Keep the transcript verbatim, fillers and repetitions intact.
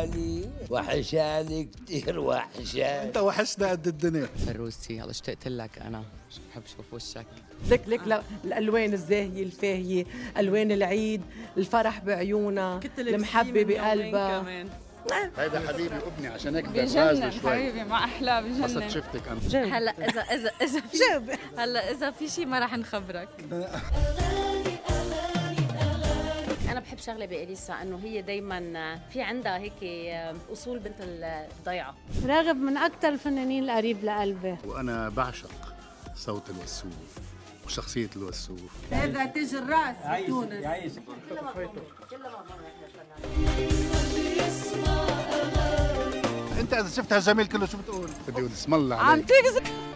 غالي وحشاني كتير وحشاني. انت وحشنا قد الدنيا. فروسي يلا اشتقت لك انا، بحب اشوف وشك. لك لك الالوان الزاهيه الفاهيه، الوان العيد، الفرح بعيونها، المحبه بقلبها. هيدا حبيبي ابني عشان هيك بجنن حبيبي مع احلى بجنن. قصد شفتك انا. هلا اذا اذا اذا في هلا اذا في شيء ما راح نخبرك. أنا بحب شغلة بإليسا إنه هي دايماً في عندها هيك أصول بنت الضيعة. راغب من أكثر الفنانين القريب لقلبي، وانا بعشق صوت الوسوف وشخصية الوسوف. هذا تاج الراس في تونس. انت اذا شفتها جميل كله شو بتقول؟ بدي اقول اسم الله عم عليك. تكذب.